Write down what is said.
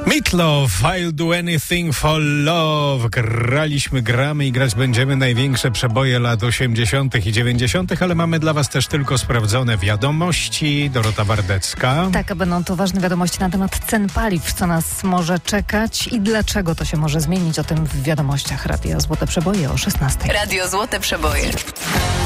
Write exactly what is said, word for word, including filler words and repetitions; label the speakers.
Speaker 1: Meatloaf, I'll do anything for love. Graliśmy, gramy i grać będziemy największe przeboje lat osiemdziesiątych i dziewięćdziesiątych, ale mamy dla was też tylko sprawdzone wiadomości. Dorota Wardecka.
Speaker 2: Tak, a będą to ważne wiadomości na temat cen paliw, co nas może czekać i dlaczego to się może zmienić. O tym w wiadomościach Radia Złote Przeboje o szesnastej.
Speaker 3: Radio Złote Przeboje.